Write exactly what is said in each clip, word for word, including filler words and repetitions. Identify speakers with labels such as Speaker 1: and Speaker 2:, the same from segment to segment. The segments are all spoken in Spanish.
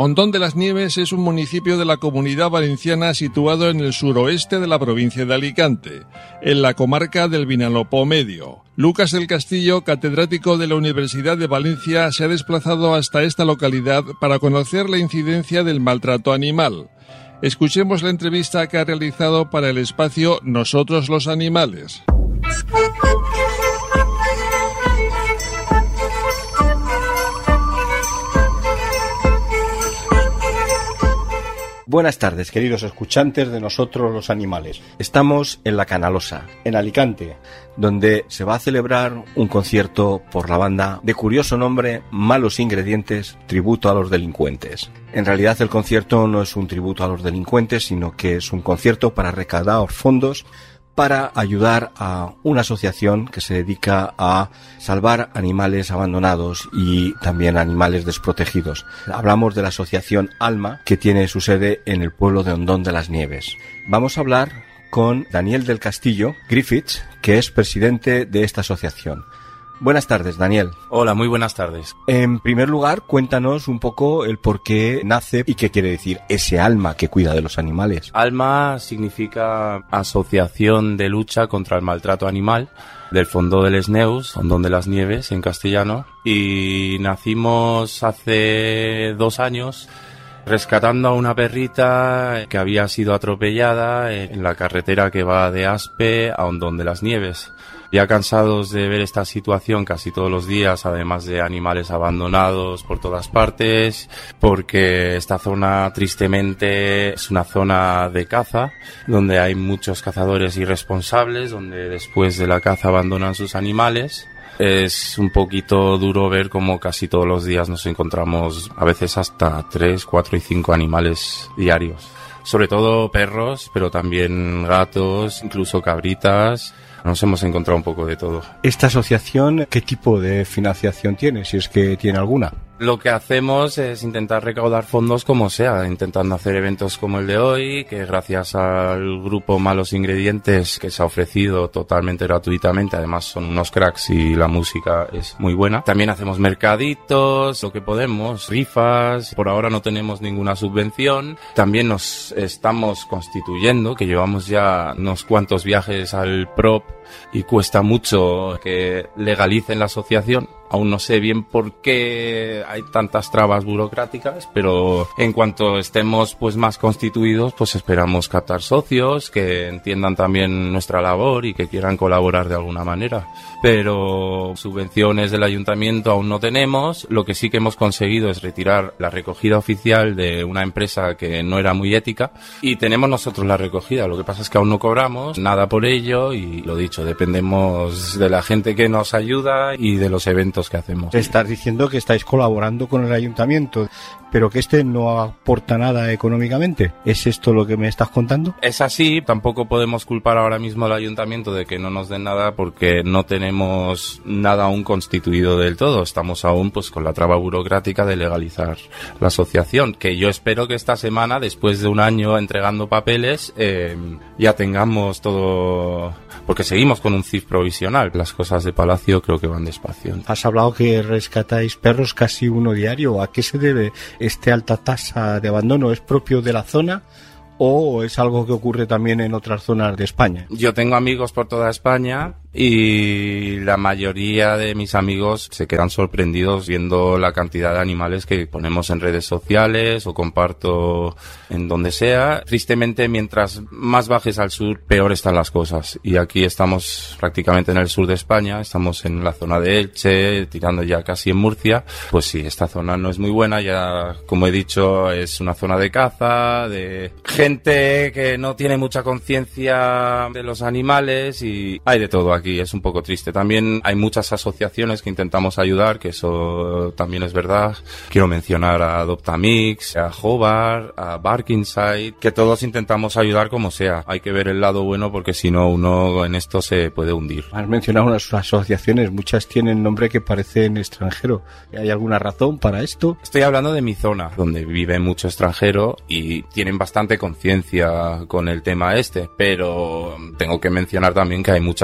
Speaker 1: Ondón de las Nieves es un municipio de la Comunidad Valenciana situado en el suroeste de la provincia de Alicante, en la comarca del Vinalopó Medio. Lucas del Castillo, catedrático de la Universidad de Valencia, se ha desplazado hasta esta localidad para conocer la incidencia del maltrato animal. Escuchemos la entrevista que ha realizado para el espacio Nosotros los Animales.
Speaker 2: Buenas tardes, queridos escuchantes de Nosotros los Animales. Estamos en La Canalosa, en Alicante, donde se va a celebrar un concierto por la banda de curioso nombre Malos Ingredientes, tributo a los delincuentes. En realidad el concierto no es un tributo a los delincuentes, sino que es un concierto para recaudar fondos para ayudar a una asociación que se dedica a salvar animales abandonados y también animales desprotegidos. Hablamos de la asociación Alma, que tiene su sede en el pueblo de Ondón de las Nieves. Vamos a hablar con Daniel del Castillo Griffiths, que es presidente de esta asociación. Buenas tardes, Daniel.
Speaker 3: Hola, muy buenas tardes.
Speaker 2: En primer lugar, cuéntanos un poco el por qué nace y qué quiere decir ese alma que cuida de los animales.
Speaker 3: Alma significa Asociación de Lucha contra el Maltrato Animal, del Fondo de les Neus, Ondón de las Nieves en castellano, y nacimos hace dos años rescatando a una perrita que había sido atropellada en la carretera que va de Aspe a Ondón de las Nieves. Ya cansados de ver esta situación casi todos los días, además de animales abandonados por todas partes, porque esta zona tristemente es una zona de caza, donde hay muchos cazadores irresponsables, donde después de la caza abandonan sus animales. Es un poquito duro ver cómo casi todos los días nos encontramos a veces hasta tres, cuatro y cinco animales diarios. Sobre todo perros, pero también gatos, incluso cabritas. Nos hemos encontrado un poco de todo.
Speaker 2: ¿Esta asociación qué tipo de financiación tiene, si es que tiene alguna?
Speaker 3: Lo que hacemos es intentar recaudar fondos como sea, intentando hacer eventos como el de hoy, que gracias al grupo Malos Ingredientes, que se ha ofrecido totalmente gratuitamente, además son unos cracks y la música es muy buena. También hacemos mercaditos, lo que podemos, rifas. Por ahora no tenemos ninguna subvención. También nos estamos constituyendo, que llevamos ya unos cuantos viajes al P R O P y cuesta mucho que legalicen la asociación. Aún no sé bien por qué hay tantas trabas burocráticas, pero en cuanto estemos pues más constituidos, pues esperamos captar socios que entiendan también nuestra labor y que quieran colaborar de alguna manera. Pero subvenciones del ayuntamiento aún no tenemos. Lo que sí que hemos conseguido es retirar la recogida oficial de una empresa que no era muy ética y tenemos nosotros la recogida. Lo que pasa es que aún no cobramos nada por ello y, lo dicho, dependemos de la gente que nos ayuda y de los eventos que hacemos.
Speaker 2: Estás diciendo que estáis colaborando con el ayuntamiento, pero que este no aporta nada económicamente. ¿Es esto lo que me estás contando?
Speaker 3: Es así, tampoco podemos culpar ahora mismo al ayuntamiento de que no nos den nada porque no tenemos nada aún constituido del todo. Estamos aún pues con la traba burocrática de legalizar la asociación, que yo espero que esta semana, después de un año entregando papeles, eh, ya tengamos todo, porque seguimos con un C I F provisional. Las cosas de Palacio creo que van despacio.
Speaker 2: Has hablado que rescatáis perros casi uno diario. ¿A qué se debe este alta tasa de abandono? ¿Es propio de la zona o es algo que ocurre también en otras zonas de España?
Speaker 3: Yo tengo amigos por toda España y la mayoría de mis amigos se quedan sorprendidos viendo la cantidad de animales que ponemos en redes sociales o comparto en donde sea. Tristemente, mientras más bajes al sur, peor están las cosas. Y aquí estamos prácticamente en el sur de España, estamos en la zona de Elche, tirando ya casi en Murcia. Pues sí, esta zona no es muy buena, ya como he dicho, es una zona de caza, de gente que no tiene mucha conciencia de los animales y hay de todo aquí. Aquí es un poco triste. También hay muchas asociaciones que intentamos ayudar, que eso también es verdad. Quiero mencionar a Adoptamix, a Hobart, a Barkingside, que todos intentamos ayudar como sea. Hay que ver el lado bueno porque si no uno en esto se puede hundir.
Speaker 2: Has mencionado unas asociaciones, muchas tienen nombre que parece en extranjero. ¿Hay alguna razón para esto?
Speaker 3: Estoy hablando de mi zona, donde vive mucho extranjero y tienen bastante conciencia con el tema este, pero tengo que mencionar también que hay muchas asociaciones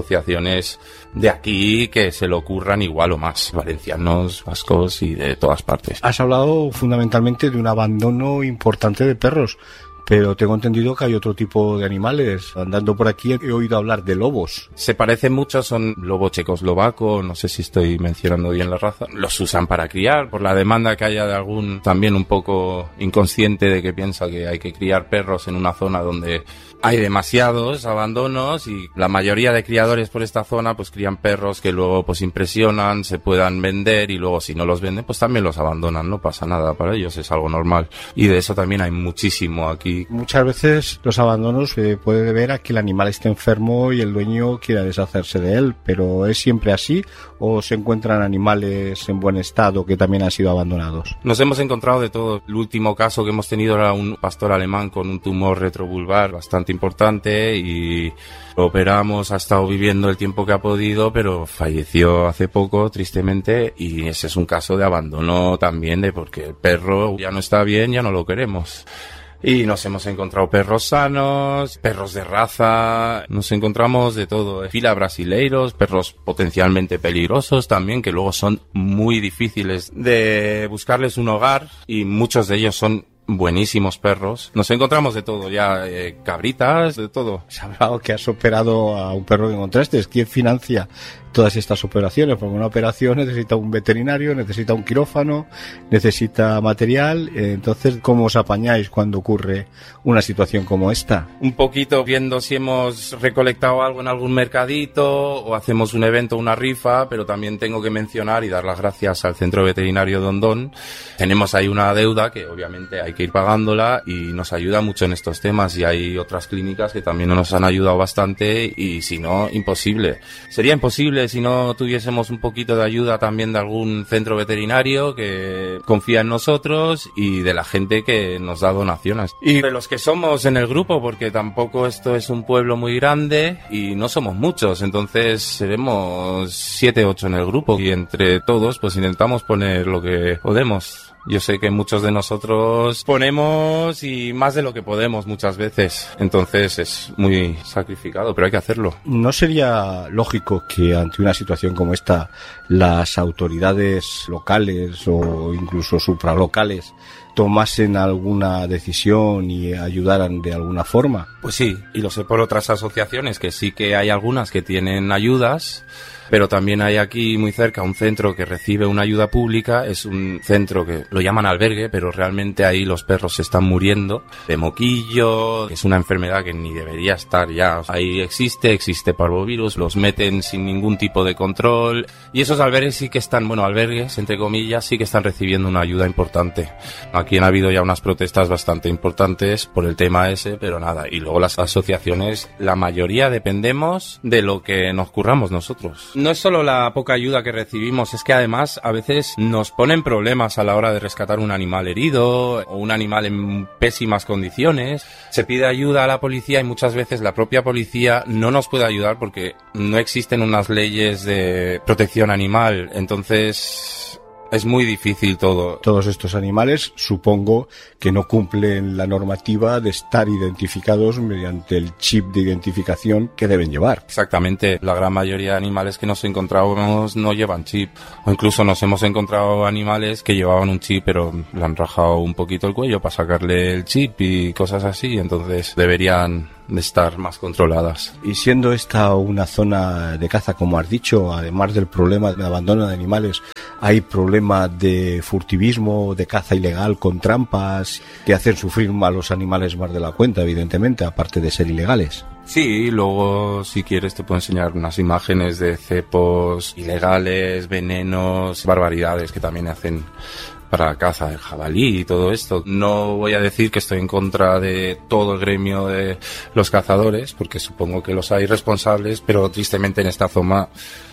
Speaker 3: asociaciones de aquí que se lo ocurran igual o más, valencianos, vascos y de todas partes.
Speaker 2: Has hablado fundamentalmente de un abandono importante de perros, pero tengo entendido que hay otro tipo de animales. Andando por aquí he oído hablar de lobos.
Speaker 3: Se parecen mucho, son lobo checoslovaco, no sé si estoy mencionando bien la raza. Los usan para criar, por la demanda que haya de algún también un poco inconsciente de que piensa que hay que criar perros en una zona donde hay demasiados abandonos y la mayoría de criadores por esta zona pues crían perros que luego pues impresionan, se puedan vender y luego si no los venden pues también los abandonan, no pasa nada, para ellos es algo normal y de eso también hay muchísimo aquí.
Speaker 2: Muchas veces los abandonos se puede deber a que el animal esté enfermo y el dueño quiera deshacerse de él, pero ¿es siempre así o se encuentran animales en buen estado que también han sido abandonados?
Speaker 3: Nos hemos encontrado de todo. El último caso que hemos tenido era un pastor alemán con un tumor retrovulvar bastante importante y lo operamos, ha estado viviendo el tiempo que ha podido, pero falleció hace poco, tristemente, y ese es un caso de abandono también, de porque el perro ya no está bien, ya no lo queremos. Y nos hemos encontrado perros sanos, perros de raza, nos encontramos de todo, fila brasileiros, perros potencialmente peligrosos también, que luego son muy difíciles de buscarles un hogar y muchos de ellos son buenísimos perros. Nos encontramos de todo, ya eh, cabritas, de todo.
Speaker 2: Se ha hablado que has operado a un perro que encontraste. ¿Quién financia todas estas operaciones? Porque una operación necesita un veterinario, necesita un quirófano, necesita material. Eh, entonces, ¿cómo os apañáis cuando ocurre una situación como esta?
Speaker 3: Un poquito viendo si hemos recolectado algo en algún mercadito o hacemos un evento, una rifa, pero también tengo que mencionar y dar las gracias al Centro Veterinario de Ondón. Tenemos ahí una deuda que obviamente hay que ir pagándola y nos ayuda mucho en estos temas y hay otras clínicas que también nos han ayudado bastante y si no, imposible. Sería imposible si no tuviésemos un poquito de ayuda también de algún centro veterinario que confía en nosotros y de la gente que nos da donaciones. Y de los que somos en el grupo, porque tampoco esto es un pueblo muy grande y no somos muchos, entonces seremos siete, ocho en el grupo y entre todos pues intentamos poner lo que podemos. Yo sé que muchos de nosotros ponemos y más de lo que podemos muchas veces, entonces es muy sacrificado, pero hay que hacerlo.
Speaker 2: ¿No sería lógico que ante una situación como esta las autoridades locales o incluso supralocales tomasen alguna decisión y ayudaran de alguna forma?
Speaker 3: Pues sí, y lo sé por otras asociaciones, que sí que hay algunas que tienen ayudas, pero también hay aquí muy cerca un centro que recibe una ayuda pública, es un centro que lo llaman albergue, pero realmente ahí los perros se están muriendo de moquillo, es una enfermedad que ni debería estar ya. Ahí existe, existe parvovirus, los meten sin ningún tipo de control y esos albergues sí que están, bueno, albergues, entre comillas, sí que están recibiendo una ayuda importante. Aquí han habido ya unas protestas bastante importantes por el tema ese, pero nada, y luego las asociaciones, la mayoría dependemos de lo que nos curramos nosotros. No es solo la poca ayuda que recibimos, es que además a veces nos ponen problemas a la hora de rescatar un animal herido o un animal en pésimas condiciones. Se pide ayuda a la policía y muchas veces la propia policía no nos puede ayudar porque no existen unas leyes de protección animal, entonces es muy difícil todo.
Speaker 2: Todos estos animales supongo que no cumplen la normativa de estar identificados mediante el chip de identificación que deben llevar.
Speaker 3: Exactamente, la gran mayoría de animales que nos encontramos no llevan chip, o incluso nos hemos encontrado animales que llevaban un chip pero le han rajado un poquito el cuello para sacarle el chip y cosas así, entonces deberían de estar más controladas.
Speaker 2: Y siendo esta una zona de caza, como has dicho, además del problema de abandono de animales, hay problemas de furtivismo, de caza ilegal con trampas, que hacen sufrir a los animales más de la cuenta, evidentemente, aparte de ser ilegales.
Speaker 3: Sí, luego si quieres te puedo enseñar unas imágenes de cepos ilegales, venenos, barbaridades que también hacen para la caza del jabalí y todo esto. No voy a decir que estoy en contra de todo el gremio de los cazadores, porque supongo que los hay responsables, pero tristemente en esta zona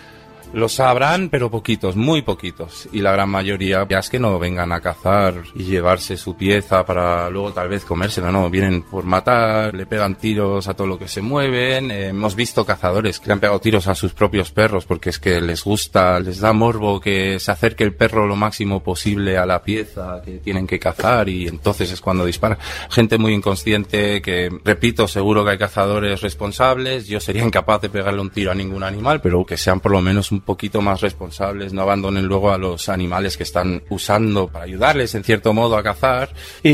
Speaker 3: Los sabrán, pero poquitos, muy poquitos. Y la gran mayoría ya es que no vengan a cazar y llevarse su pieza para luego tal vez comérsela, no, vienen por matar, le pegan tiros a todo lo que se mueven. Eh, hemos visto cazadores que le han pegado tiros a sus propios perros porque es que les gusta, les da morbo que se acerque el perro lo máximo posible a la pieza que tienen que cazar y entonces es cuando disparan. Gente muy inconsciente que, repito, seguro que hay cazadores responsables. Yo sería incapaz de pegarle un tiro a ningún animal, pero que sean por lo menos un poquito más responsables, no abandonen luego a los animales que están usando para ayudarles en cierto modo a cazar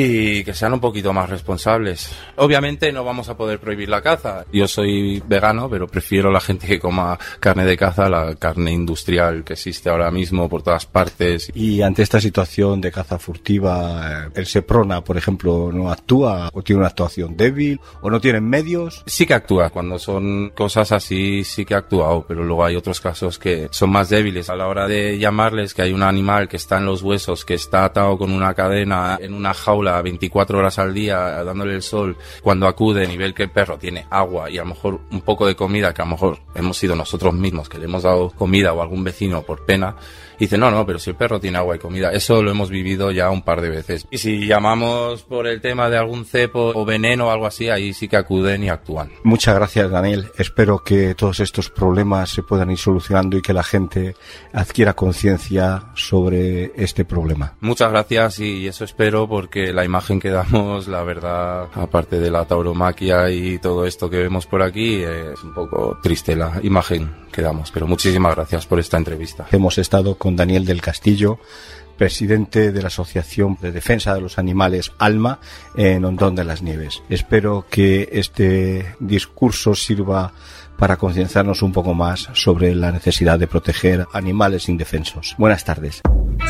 Speaker 3: y que sean un poquito más responsables. Obviamente no vamos a poder prohibir la caza. Yo soy vegano, pero prefiero la gente que coma carne de caza a la carne industrial que existe ahora mismo por todas partes.
Speaker 2: Y ante esta situación de caza furtiva, el Seprona, por ejemplo, ¿no actúa o tiene una actuación débil o no tienen medios?
Speaker 3: Sí que actúa. Cuando son cosas así sí que ha actuado, pero luego hay otros casos que son más débiles a la hora de llamarles que hay un animal que está en los huesos, que está atado con una cadena en una jaula veinticuatro horas al día dándole el sol. Cuando acude, nivel que el perro tiene agua y a lo mejor un poco de comida, que a lo mejor hemos sido nosotros mismos que le hemos dado comida o algún vecino por pena, y dice, no, no, pero si el perro tiene agua y comida. Eso lo hemos vivido ya un par de veces. Y si llamamos por el tema de algún cepo o veneno o algo así, ahí sí que acuden y actúan.
Speaker 2: Muchas gracias, Daniel. Espero que todos estos problemas se puedan ir solucionando y que la gente adquiera conciencia sobre este problema.
Speaker 3: Muchas gracias y eso espero, porque la imagen que damos, la verdad, aparte de la tauromaquia y todo esto que vemos por aquí, es un poco triste la imagen que damos. Pero muchísimas gracias por esta entrevista.
Speaker 2: Hemos estado con Daniel del Castillo, presidente de la Asociación de Defensa de los Animales ALMA en Hondón de las Nieves. Espero que este discurso sirva para concienciarnos un poco más sobre la necesidad de proteger animales indefensos. Buenas tardes.